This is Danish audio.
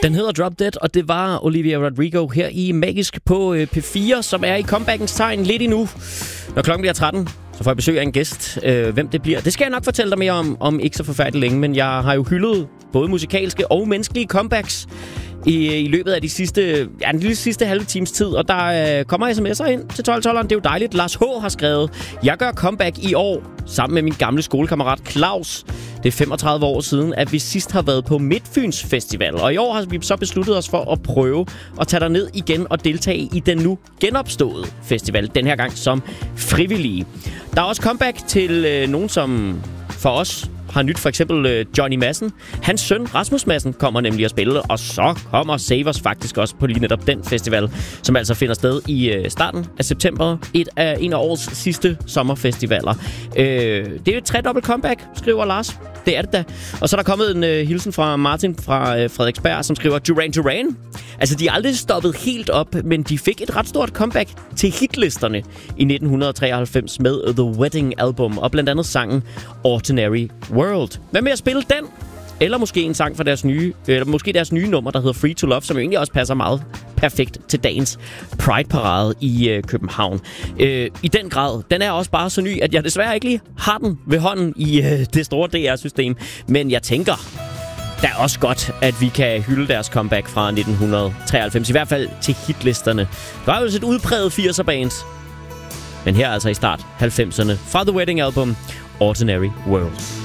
Den hedder Drop Dead, og det var Olivia Rodrigo her i Magisk på P4, som er i comebackens tegn lidt endnu. Når klokken bliver 13, så får jeg besøg af en gæst. Hvem det bliver, det skal jeg nok fortælle dig mere om ikke så forfærdeligt længe, men jeg har jo hyldet både musikalske og menneskelige comebacks i løbet af den sidste halve times tid, og der kommer sms'er ind til 12-12'eren. Det er jo dejligt. Lars H. har skrevet: jeg gør comeback i år sammen med min gamle skolekammerat Claus. Det er 35 år siden, at vi sidst har været på Midtfyns Festival, og i år har vi så besluttet os for at prøve at tage derned igen og deltage i den nu genopståede festival, den her gang som frivillige. Der er også comeback til nogen, som for os har nyt, for eksempel Johnny Madsen. Hans søn, Rasmus Madsen, kommer nemlig at spille, og så kommer Savers faktisk også på lige netop den festival, som altså finder sted i starten af september. En af årets sidste sommerfestivaler. Det er et tredobbelt comeback, skriver Lars. Det er det da. Og så er der kommet en hilsen fra Martin fra Frederiksberg, som skriver: Duran. Altså, de er aldrig stoppet helt op, men de fik et ret stort comeback til hitlisterne i 1993 med The Wedding Album, og blandt andet sangen Ordinary World. Hvad med at spille den? Eller måske en sang fra deres nye nummer, der hedder Free to Love, som jo egentlig også passer meget perfekt til dagens Pride-parade i København. I den grad, den er også bare så ny, at jeg desværre ikke lige har den ved hånden i det store DR-system. Men jeg tænker, det er også godt, at vi kan hylde deres comeback fra 1993, i hvert fald til hitlisterne. Det var jo et udpræget 80'er-bands, men her altså i start 90'erne fra The Wedding Album, Ordinary World.